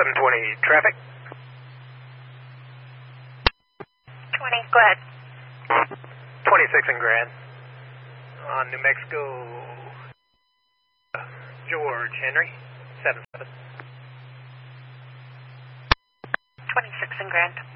720 traffic. 20, go ahead. 26 in Grand. On New Mexico, George Henry, 77. 26 in Grand.